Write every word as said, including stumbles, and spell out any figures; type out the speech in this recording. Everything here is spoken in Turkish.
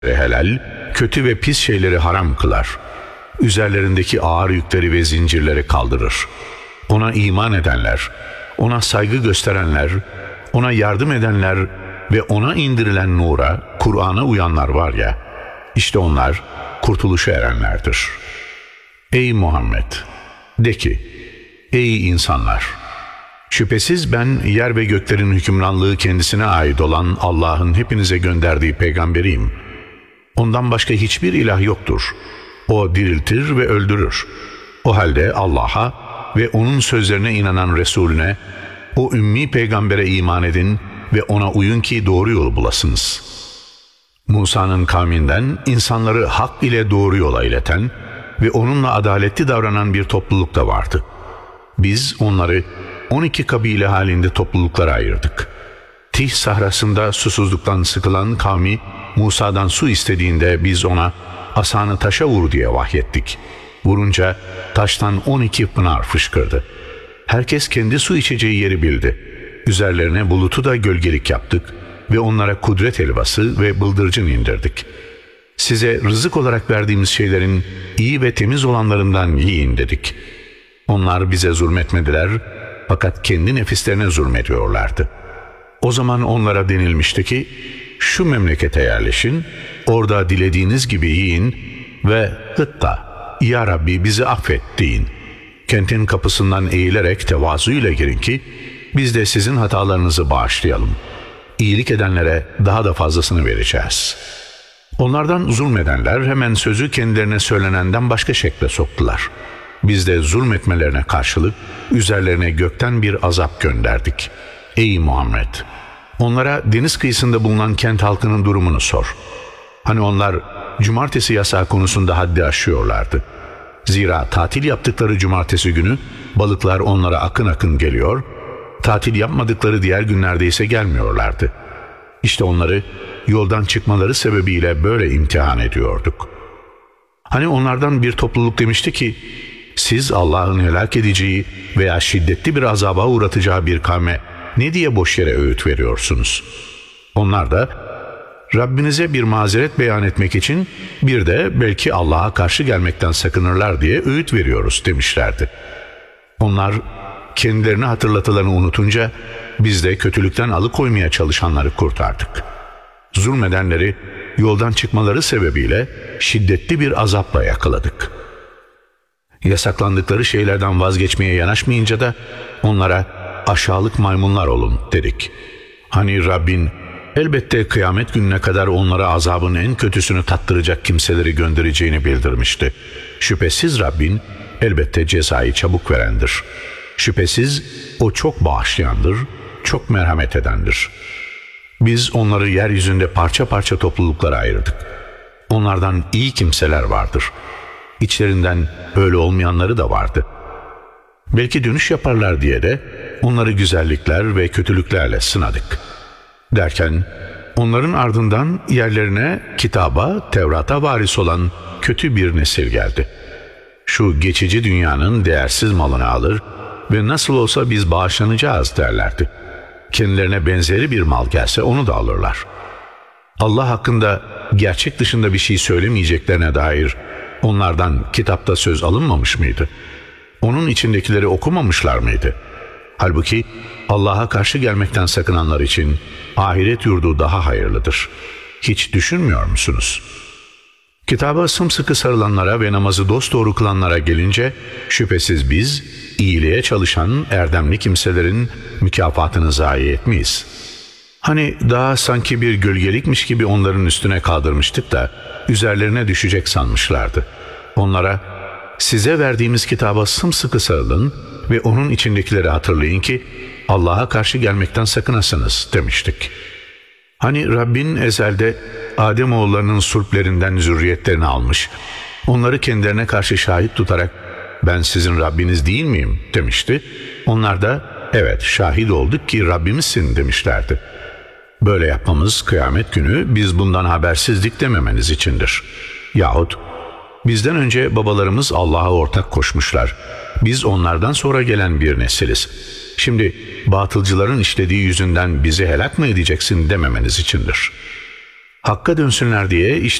helal, kötü ve pis şeyleri haram kılar. Üzerlerindeki ağır yükleri ve zincirleri kaldırır. Ona iman edenler, ona saygı gösterenler, ona yardım edenler ve ona indirilen nura, Kur'an'a uyanlar var ya, işte onlar kurtuluşa erenlerdir. Ey Muhammed! De ki, ey insanlar! Şüphesiz ben yer ve göklerin hükümranlığı kendisine ait olan Allah'ın hepinize gönderdiği peygamberiyim. Ondan başka hiçbir ilah yoktur. O diriltir ve öldürür. O halde Allah'a ve onun sözlerine inanan Resulüne, o ümmi peygambere iman edin ve ona uyun ki doğru yolu bulasınız. Musa'nın kavminden insanları hak ile doğru yola ileten ve onunla adaletli davranan bir topluluk da vardı. Biz onları on iki kabile halinde topluluklara ayırdık. Tih sahrasında susuzluktan sıkılan kavmi Musa'dan su istediğinde biz ona asanı taşa vur diye vahyettik. Vurunca taştan on iki pınar fışkırdı. Herkes kendi su içeceği yeri bildi. Üzerlerine bulutu da gölgelik yaptık ve onlara kudret helvası ve bıldırcın indirdik. Size rızık olarak verdiğimiz şeylerin iyi ve temiz olanlarından yiyin dedik. Onlar bize zulmetmediler fakat kendi nefislerine zulmediyorlardı. O zaman onlara denilmişti ki, şu memlekete yerleşin, orada dilediğiniz gibi yiyin ve hıtta, ya Rabbi bizi affet deyin. Kentin kapısından eğilerek tevazuyla girin ki, biz de sizin hatalarınızı bağışlayalım. İyilik edenlere daha da fazlasını vereceğiz. Onlardan zulmedenler hemen sözü kendilerine söylenenden başka şekle soktular. Biz de zulmetmelerine karşılık üzerlerine gökten bir azap gönderdik. Ey Muhammed! Onlara deniz kıyısında bulunan kent halkının durumunu sor. Hani onlar cumartesi yasağı konusunda haddi aşıyorlardı. Zira tatil yaptıkları cumartesi günü balıklar onlara akın akın geliyor, tatil yapmadıkları diğer günlerde ise gelmiyorlardı. İşte onları yoldan çıkmaları sebebiyle böyle imtihan ediyorduk. Hani onlardan bir topluluk demişti ki, siz Allah'ın helak edeceği veya şiddetli bir azaba uğratacağı bir kavme ne diye boş yere öğüt veriyorsunuz? Onlar da Rabbinize bir mazeret beyan etmek için bir de belki Allah'a karşı gelmekten sakınırlar diye öğüt veriyoruz demişlerdi. Onlar kendilerini hatırlatılanı unutunca biz de kötülükten alıkoymaya çalışanları kurtardık. Zulmedenleri yoldan çıkmaları sebebiyle şiddetli bir azapla yakaladık. Yasaklandıkları şeylerden vazgeçmeye yanaşmayınca da onlara aşağılık maymunlar olun dedik. Hani Rabbin elbette kıyamet gününe kadar onlara azabın en kötüsünü tattıracak kimseleri göndereceğini bildirmişti. Şüphesiz Rabbin elbette cezayı çabuk verendir. Şüphesiz o çok bağışlayandır, çok merhamet edendir. Biz onları yeryüzünde parça parça topluluklara ayırdık. Onlardan iyi kimseler vardır. İçlerinden öyle olmayanları da vardı. Belki dönüş yaparlar diye de onları güzellikler ve kötülüklerle sınadık. Derken onların ardından yerlerine kitaba, Tevrat'a varis olan kötü bir nesil geldi. Şu geçici dünyanın değersiz malını alır ve nasıl olsa biz bağışlanacağız derlerdi. Kendilerine benzeri bir mal gelse onu da alırlar. Allah hakkında gerçek dışında bir şey söylemeyeceklerine dair onlardan kitapta söz alınmamış mıydı? Onun içindekileri okumamışlar mıydı? Halbuki Allah'a karşı gelmekten sakınanlar için ahiret yurdu daha hayırlıdır. Hiç düşünmüyor musunuz? Kitaba sımsıkı sarılanlara ve namazı dosdoğru kılanlara gelince şüphesiz biz iyiliğe çalışan erdemli kimselerin mükafatını zayi etmeyiz. Hani daha sanki bir gölgelikmiş gibi onların üstüne kaldırmıştık da üzerlerine düşecek sanmışlardı. Onlara size verdiğimiz kitaba sımsıkı sarılın ve onun içindekileri hatırlayın ki Allah'a karşı gelmekten sakınasınız demiştik. Hani Rabbin ezelde Ademoğullarının sulplerinden zürriyetlerini almış, onları kendilerine karşı şahit tutarak ben sizin Rabbiniz değil miyim demişti. Onlar da evet şahit olduk ki Rabbimizsin demişlerdi. Böyle yapmamız kıyamet günü biz bundan habersizlik dememeniz içindir. Yahut bizden önce babalarımız Allah'a ortak koşmuşlar. Biz onlardan sonra gelen bir nesiliz. Şimdi batılcıların işlediği yüzünden bizi helak mı edeceksin dememeniz içindir. Hakka dönsünler diye işte